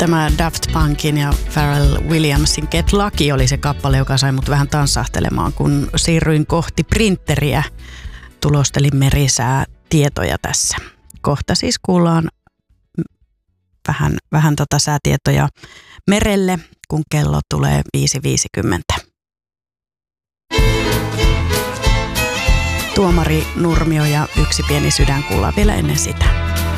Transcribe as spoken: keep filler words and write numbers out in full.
Tämä Daft Punkin ja Pharrell Williamsin Get Lucky oli se kappale, joka sai mut vähän tanssahtelemaan, kun siirryin kohti printeriä. Tulostelin merisää tietoja tässä. Kohta siis kuullaan vähän, vähän tota säätietoja merelle, kun kello tulee viisi viisikymmentä. Tuomari Nurmio ja Yksi pieni sydän kuullaan vielä ennen sitä.